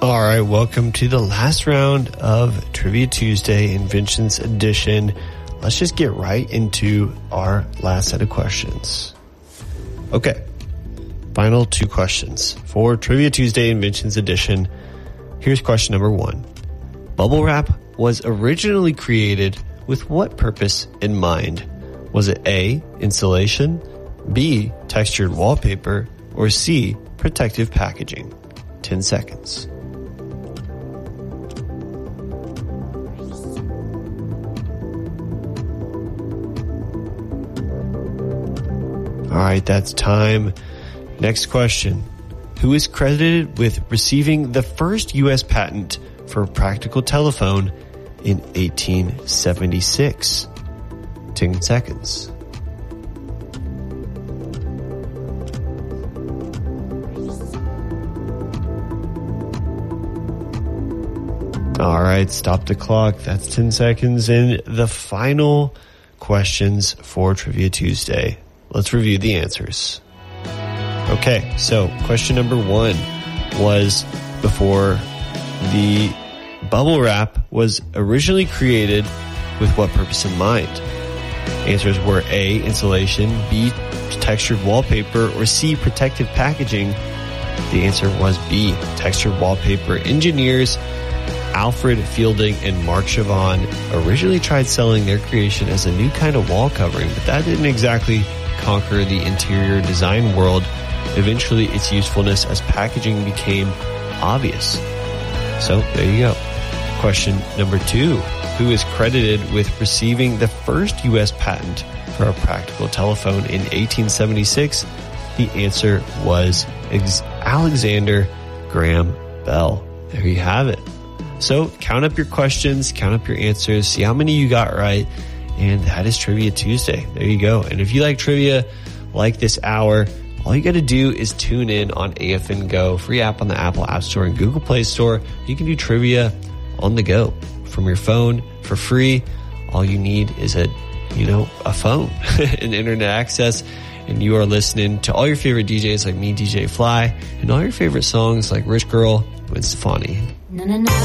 All right, welcome to the last round of Trivia Tuesday, Inventions Edition. Let's just get right into our last set of questions. Okay, final 2 questions for Trivia Tuesday, Inventions Edition. Here's question number 1. Bubble wrap was originally created with what purpose in mind? Was it A, insulation, B, textured wallpaper, or C, protective packaging? 10 seconds. All right, that's time. Next question. Who is credited with receiving the first U.S. patent for a practical telephone in 1876? 10 seconds. All right, stop the clock. That's 10 seconds. And the final questions for Trivia Tuesday. Let's review the answers. Okay, so question number 1 was before the bubble wrap was originally created with what purpose in mind? Answers were A, insulation, B, textured wallpaper, or C, protective packaging. The answer was B, textured wallpaper. Engineers Alfred Fielding and Mark Chavon originally tried selling their creation as a new kind of wall covering, but that didn't exactly conquer the interior design world. Eventually, its usefulness as packaging became obvious. So, there you go. Question number 2. Who is credited with receiving the first U.S. patent for a practical telephone in 1876? The answer was Alexander Graham Bell. There you have it. So, count up your questions, count up your answers, see how many you got right. And that is Trivia Tuesday. There you go. And if you like trivia like this hour, all you got to do is tune in on AFN Go, free app on the Apple App Store and Google Play Store. You can do trivia on the go from your phone for free. All you need is a phone and internet access. And you are listening to all your favorite DJs like me, DJ Fly, and all your favorite songs like Rich Girl with Stefani. Na na na.